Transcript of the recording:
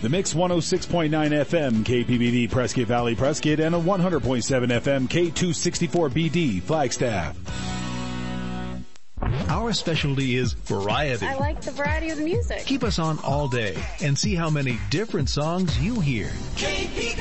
The Mix 106.9 FM KPBD Prescott Valley Prescott and a 100.7 FM K264BD Flagstaff. Our specialty is variety. I like the variety of the music. Keep us on all day and see how many different songs you hear. KPBD